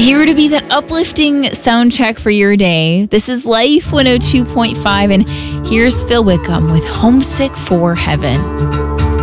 here to be that uplifting soundtrack for your day. This is Life 102.5, and here's Phil Wickham with Homesick for Heaven.